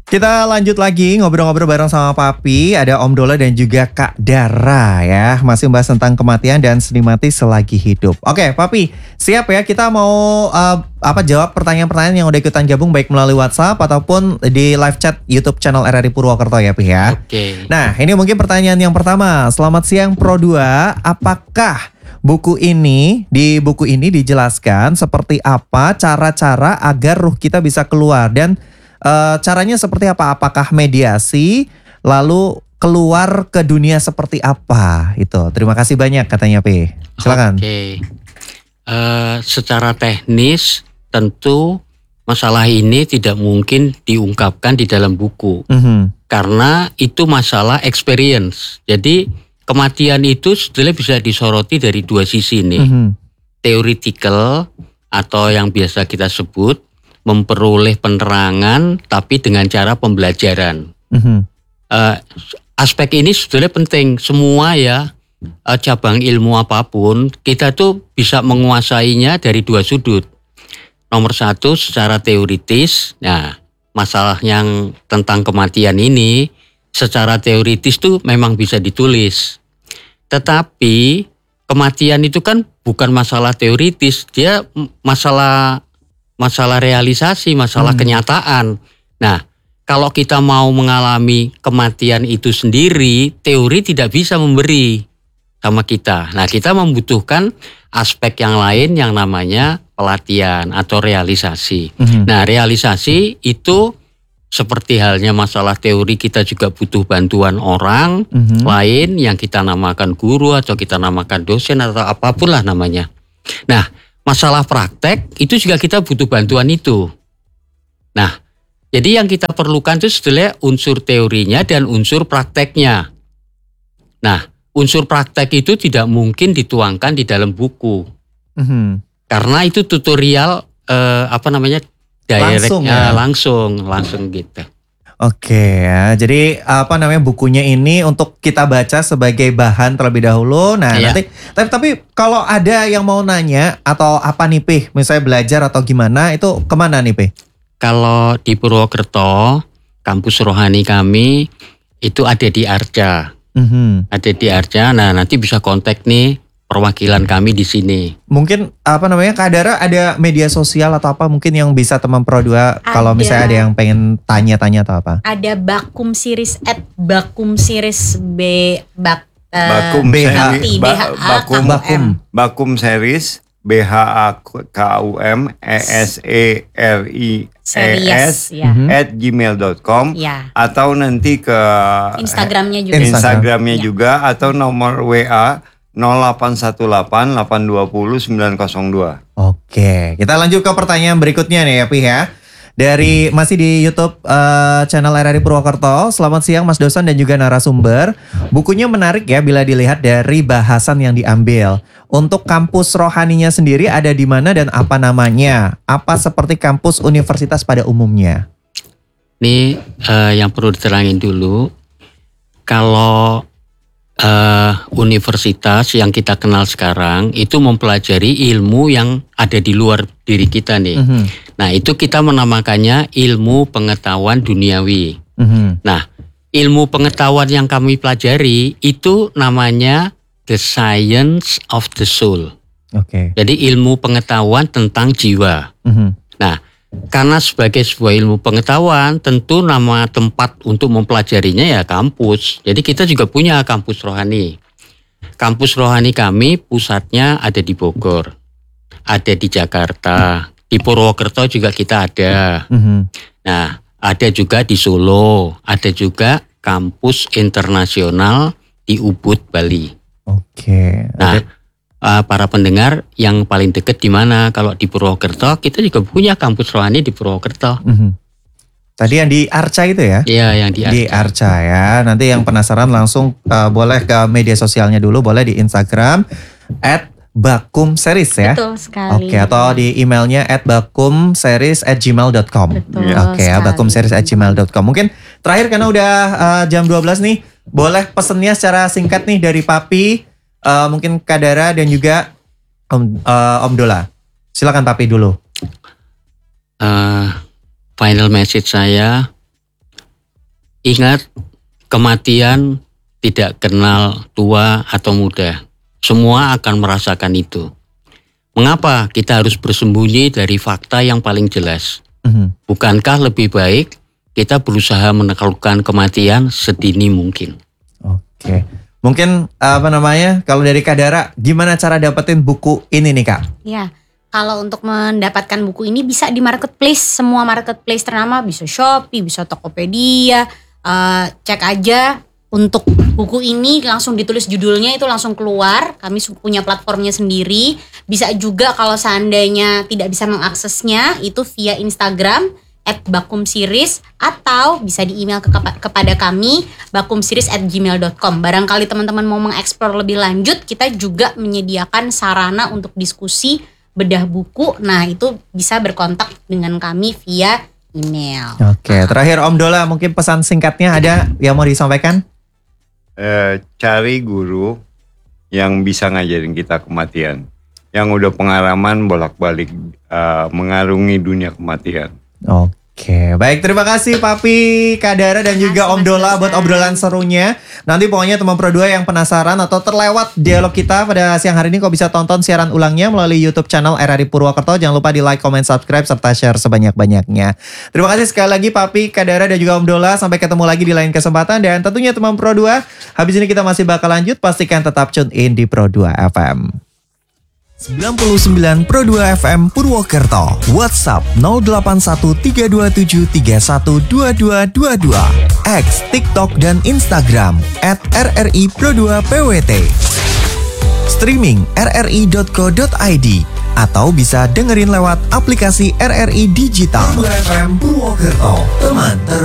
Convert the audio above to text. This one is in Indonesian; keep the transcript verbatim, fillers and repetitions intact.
Kita lanjut lagi ngobrol-ngobrol bareng sama Papi, ada Om Dola dan juga Kak Dara ya. Masih membahas tentang kematian dan seni mati selagi hidup. Oke, Papi, siap ya, kita mau uh, apa jawab pertanyaan-pertanyaan yang udah ikutan gabung baik melalui WhatsApp ataupun di live chat YouTube channel R R I Purwokerto ya, Pi ya. Oke. Nah, ini mungkin pertanyaan yang pertama. Selamat siang Pro dua, apakah buku ini, di buku ini dijelaskan seperti apa cara-cara agar ruh kita bisa keluar dan Uh, caranya seperti apa? Apakah mediasi lalu keluar ke dunia seperti apa? Itu. Terima kasih banyak katanya P. Silakan. Oke. Okay. Uh, secara teknis tentu masalah ini tidak mungkin diungkapkan di dalam buku. Mm-hmm. Karena itu masalah experience. Jadi kematian itu sebetulnya bisa disoroti dari dua sisi nih. Mm-hmm. Theoretical atau yang biasa kita sebut memperoleh penerangan tapi dengan cara pembelajaran. Mm-hmm. Uh, aspek ini sebetulnya penting. Semua ya uh, cabang ilmu apapun kita tuh bisa menguasainya dari dua sudut. Nomor satu secara teoritis. Nah, masalah yang tentang kematian ini secara teoritis tuh memang bisa ditulis. Tetapi kematian itu kan bukan masalah teoritis, dia masalah masalah realisasi, masalah hmm. kenyataan. Nah, kalau kita mau mengalami kematian itu sendiri, teori tidak bisa memberi sama kita. Nah, kita membutuhkan aspek yang lain yang namanya pelatihan atau realisasi. Hmm. Nah, realisasi itu seperti halnya masalah teori, kita juga butuh bantuan orang hmm. lain yang kita namakan guru atau kita namakan dosen atau apapun lah namanya. Nah, masalah praktek itu juga kita butuh bantuan itu. Nah, jadi yang kita perlukan itu sebetulnya unsur teorinya dan unsur prakteknya. Nah, unsur praktek itu tidak mungkin dituangkan di dalam buku. Mm-hmm. Karena itu tutorial eh, apa namanya? Direct, langsung ya? langsung, langsung gitu. Oke ya, jadi apa namanya bukunya ini untuk kita baca sebagai bahan terlebih dahulu. Nah iya. nanti, tapi tapi kalau ada yang mau nanya atau apa nih Pi, misalnya belajar atau gimana, itu kemana nih Pi? Kalau di Purwokerto, kampus rohani kami itu ada di Arca, mm-hmm. ada di Arca. Nah nanti bisa kontak nih perwakilan kami di sini. Mungkin apa namanya Kak Dara, ada media sosial atau apa mungkin yang bisa teman Pro dua kalau misalnya ada yang pengen tanya-tanya atau apa? Ada Bakum Series at Bakum Series B bak uh, Bakum B Series B H A Bakum Bakum Bakum Series B H A K U M E S E R I E S ya. at gmail dot com ya. Atau nanti ke Instagramnya juga Instagramnya ya. juga atau nomor W A nol delapan satu delapan delapan dua nol sembilan nol dua. Oke, kita lanjut ke pertanyaan berikutnya nih ya Pi ya. Dari masih di YouTube uh, channel R R I Purwokerto. Selamat siang Mas Dosan dan juga narasumber. Bukunya menarik ya bila dilihat dari bahasan yang diambil. Untuk kampus rohaninya sendiri ada di mana dan apa namanya? Apa seperti kampus universitas pada umumnya? Ini uh, yang perlu diterangin dulu. Kalau Uh, universitas yang kita kenal sekarang itu mempelajari ilmu yang ada di luar diri kita nih. Mm-hmm. Nah itu kita menamakannya ilmu pengetahuan duniawi. Mm-hmm. Nah ilmu pengetahuan yang kami pelajari itu namanya the science of the soul. Okay. Jadi ilmu pengetahuan tentang jiwa. Mm-hmm. Nah karena sebagai sebuah ilmu pengetahuan, tentu nama tempat untuk mempelajarinya ya kampus. Jadi kita juga punya kampus rohani. Kampus rohani kami pusatnya ada di Bogor, ada di Jakarta, di Purwokerto juga kita ada. Mm-hmm. Nah, ada juga di Solo, ada juga kampus internasional di Ubud, Bali. Oke. Okay. Nah, okay. Uh, para pendengar yang paling dekat di mana? Kalau di Purwokerto, kita juga punya kampus rohani di Purwokerto. Mm-hmm. Tadi yang di Arca itu ya? Iya, yang di Arca. Di Arca ya. Nanti yang penasaran langsung uh, boleh ke media sosialnya dulu, boleh di Instagram at Bakum Series ya. Betul sekali. Oke, atau di emailnya at bakumseries at gmail dot com. Betul Oke, ya, bakumseries at gmail dot com. Mungkin terakhir karena udah uh, jam dua belas nih, boleh pesennya secara singkat nih dari Papi. Uh, mungkin Kak Dara dan juga Om, uh, Om Dola. Silakan Papi dulu. Uh, final message saya, Ingat, kematian tidak kenal tua atau muda. Semua akan merasakan itu. Mengapa kita harus bersembunyi dari fakta yang paling jelas? Mm-hmm. Bukankah lebih baik kita berusaha menaklukkan kematian sedini mungkin? Oke. Mungkin apa namanya, kalau dari Kak Dara, gimana cara dapetin buku ini nih Kak? Ya, kalau untuk mendapatkan buku ini bisa di marketplace. Semua marketplace ternama, bisa Shopee, bisa Tokopedia. Uh, cek aja untuk buku ini, langsung ditulis judulnya itu langsung keluar. Kami punya platformnya sendiri. Bisa juga kalau seandainya tidak bisa mengaksesnya itu via Instagram at bakumsiris atau bisa di email ke, kepada kami bakumsiris at gmail dot com. Barangkali teman-teman mau mengeksplor lebih lanjut, kita juga menyediakan sarana untuk diskusi bedah buku. Nah, itu bisa berkontak dengan kami via email. Oke, terakhir Om Dola, mungkin pesan singkatnya ada yang mau disampaikan? Eh, cari guru yang bisa ngajarin kita kematian, yang udah pengalaman bolak-balik uh, mengarungi dunia kematian. Oke, baik, terima kasih Papi, Kak Dara dan juga Om Dola buat obrolan serunya. Nanti pokoknya teman Pro dua yang penasaran atau terlewat dialog kita pada siang hari ini, kok bisa tonton siaran ulangnya melalui YouTube channel R R I Purwokerto. Jangan lupa di like, comment, subscribe, serta share sebanyak-banyaknya. Terima kasih sekali lagi Papi, Kak Dara dan juga Om Dola. Sampai ketemu lagi di lain kesempatan. Dan tentunya teman Pro dua, habis ini kita masih bakal lanjut. Pastikan tetap tune in di Pro dua F M. sembilan puluh sembilan Pro dua F M Purwokerto. WhatsApp nol delapan satu tiga dua tujuh tiga satu dua dua dua dua. X, TikTok dan Instagram at R R I Pro dua P W T. Streaming r r i dot co dot i d atau bisa dengerin lewat aplikasi R R I Digital. Pro dua F M Purwokerto, teman ter